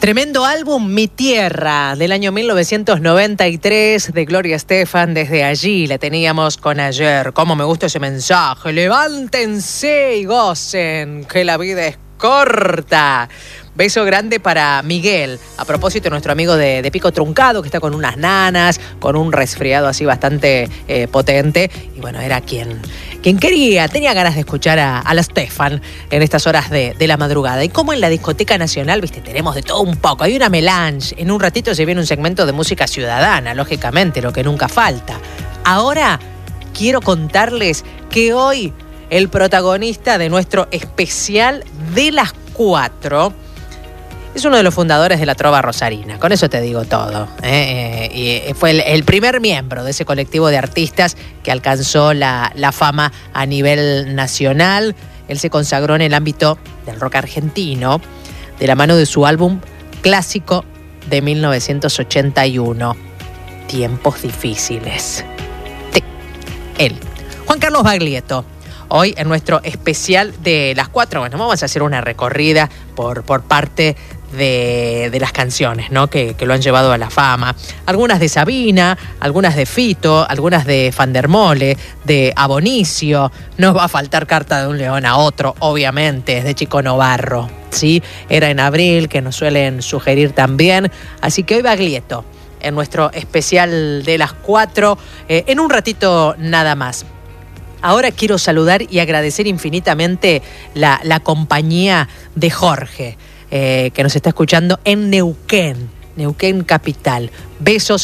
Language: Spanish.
Tremendo álbum, Mi Tierra, del año 1993, de Gloria Estefan. Desde allí la teníamos con Ayer. Cómo me gusta ese mensaje. Levántense y gocen, que la vida es corta. Beso grande para Miguel. A propósito, nuestro amigo de Pico Truncado, que está con unas nanas, con un resfriado así bastante potente. Y bueno, era quien tenía ganas de escuchar a la Stefan en estas horas de la madrugada. Y como en la Discoteca Nacional, viste, tenemos de todo un poco. Hay una melange. En un ratito se viene un segmento de música ciudadana, lógicamente, lo que nunca falta. Ahora quiero contarles que hoy el protagonista de nuestro especial de las 4 es uno de los fundadores de la Trova Rosarina. Con eso te digo todo. Y fue el primer miembro de ese colectivo de artistas que alcanzó la fama a nivel nacional. Él se consagró en el ámbito del rock argentino de la mano de su álbum clásico de 1981, Tiempos Difíciles. Sí, él, Juan Carlos Baglietto. Hoy en nuestro especial de las 4, bueno, vamos a hacer una recorrida por parte de las canciones, ¿no? que lo han llevado a la fama. Algunas de Sabina, algunas de Fito, algunas de Fandermole, de Abonicio. No va a faltar Carta de un León a Otro, obviamente, es de Chico Novarro, ¿sí? Era en Abril, que nos suelen sugerir también. Así que hoy Baglietto, en nuestro especial de las 4, en un ratito nada más. Ahora quiero saludar y agradecer infinitamente la compañía de Jorge, que nos está escuchando en Neuquén Capital. Besos,